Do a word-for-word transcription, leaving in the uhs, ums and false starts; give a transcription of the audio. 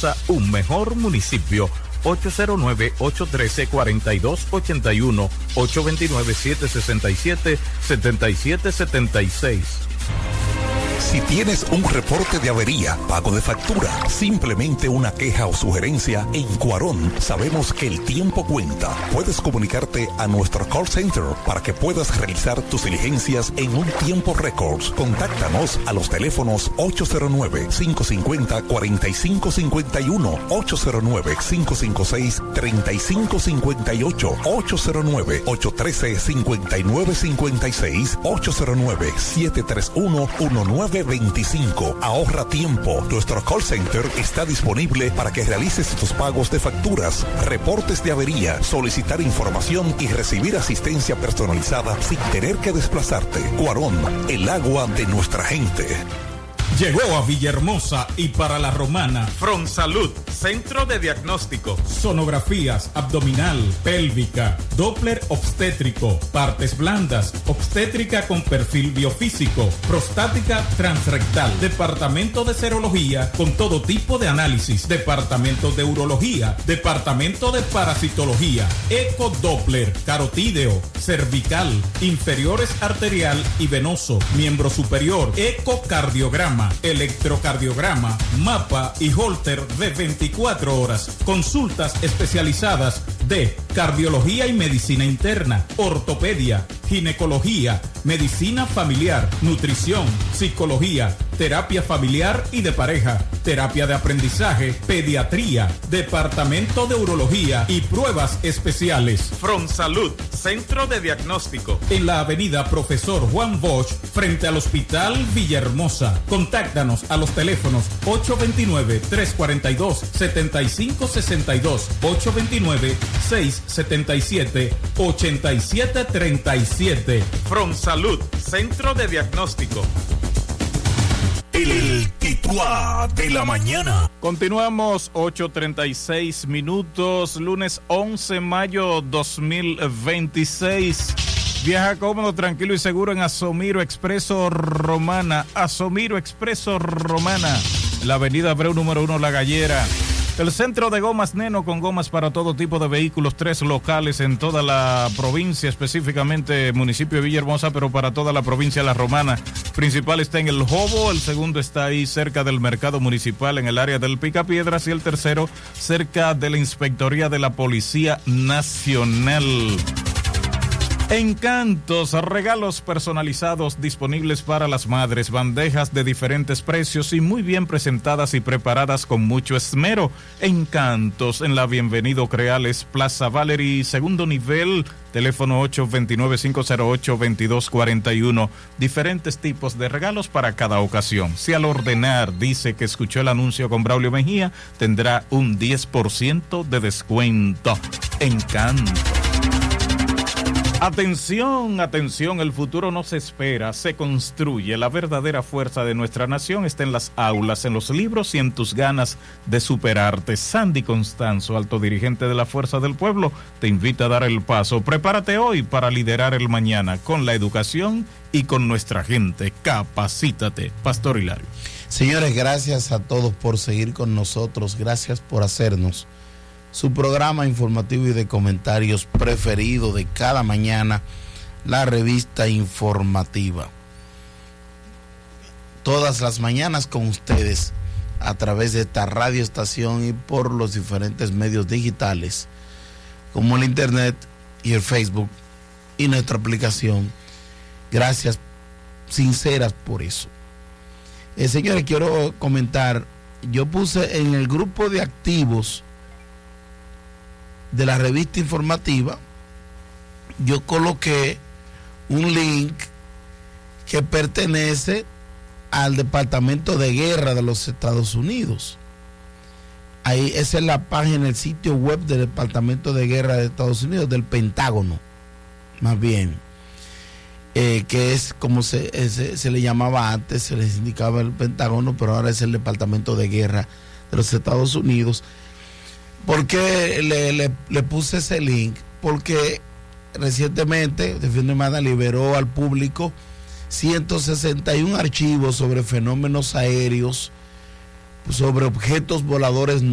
Villahermosa un mejor municipio. ocho cero nueve, ocho uno tres, cuatro dos ocho uno, ocho dos nueve, siete seis siete, siete siete siete seis. Si tienes un reporte de avería, pago de factura, simplemente una queja o sugerencia, en Cuarón sabemos que el tiempo cuenta. Puedes comunicarte a nuestro call center para que puedas realizar tus diligencias en un tiempo récord. Contáctanos a los teléfonos ocho cero nueve, cinco cinco cero, cuatro cinco cinco uno, ocho cero nueve, cinco cinco seis, tres cinco cinco ocho, ocho cero nueve, ocho uno tres, cinco nueve cinco seis, ocho cero nueve, siete tres uno, uno nueve veinticinco. Ahorra tiempo. Nuestro call center está disponible para que realices tus pagos de facturas, reportes de avería, solicitar información y recibir asistencia personalizada sin tener que desplazarte. Cuarón, el agua de nuestra gente. Llegó a Villahermosa y para la Romana Fronsalud, centro de diagnóstico, sonografías abdominal, pélvica, Doppler obstétrico, partes blandas, obstétrica con perfil biofísico, prostática transrectal, departamento de serología con todo tipo de análisis, departamento de urología, departamento de parasitología, ecodoppler, carotídeo, cervical, inferiores arterial y venoso, miembro superior, ecocardiograma, electrocardiograma, mapa y holter de veinticuatro horas, consultas especializadas de cardiología y medicina interna, ortopedia, ginecología, medicina familiar, nutrición, psicología, terapia familiar y de pareja, terapia de aprendizaje, pediatría, departamento de urología y pruebas especiales. Fronsalud, centro de diagnóstico, en la avenida Profesor Juan Bosch, frente al Hospital Villahermosa. Contáctanos a los teléfonos ocho dos nueve, tres cuatro dos, siete cinco seis dos, ocho dos nueve, seis siete siete, ocho siete tres siete. Fronsalud, centro de diagnóstico. El tituá de la mañana. Continuamos, ocho treinta y seis minutos, lunes once de mayo dos mil veintiséis. Viaja cómodo, tranquilo y seguro en Asomiro Expreso Romana. Asomiro Expreso Romana, la avenida Abreu número uno, La Gallera. El centro de gomas Neno, con gomas para todo tipo de vehículos, tres locales en toda la provincia, específicamente municipio de Villahermosa, pero para toda la provincia de La Romana. Principal está en El Jobo, el segundo está ahí cerca del mercado municipal en el área del Picapiedras y el tercero cerca de la Inspectoría de la Policía Nacional. Encantos, regalos personalizados disponibles para las madres, bandejas de diferentes precios y muy bien presentadas y preparadas con mucho esmero. Encantos en la Bienvenido Creales, Plaza Valery, segundo nivel, teléfono ocho dos nueve, cinco cero ocho, dos dos cuatro uno. Diferentes tipos de regalos para cada ocasión. Si al ordenar dice que escuchó el anuncio con Braulio Mejía, tendrá un diez por ciento de descuento. Encantos. Atención, atención, el futuro no se espera, se construye. La verdadera fuerza de nuestra nación está en las aulas, en los libros y en tus ganas de superarte. Sandy Constanzo, alto dirigente de la Fuerza del Pueblo, te invita a dar el paso. Prepárate hoy para liderar el mañana con la educación y con nuestra gente. Capacítate. Pastor Hilario. Señores, gracias a todos por seguir con nosotros. Gracias por hacernos su programa informativo y de comentarios preferido de cada mañana, la revista informativa. Todas las mañanas con ustedes a través de esta radioestación y por los diferentes medios digitales como el internet y el Facebook y nuestra aplicación. Gracias sinceras por eso. Eh, señores, quiero comentar, yo puse en el grupo de activos de la revista informativa, yo coloqué un link que pertenece al Departamento de Guerra de los Estados Unidos. Ahí, esa es la página, el sitio web del Departamento de Guerra de Estados Unidos, del Pentágono, más bien, eh, que es como se, se, se le llamaba antes, se les indicaba el Pentágono, pero ahora es el Departamento de Guerra de los Estados Unidos. ¿Por qué le, le, le puse ese link? Porque recientemente Defiende Humana liberó al público ciento sesenta y uno archivos sobre fenómenos aéreos, sobre objetos voladores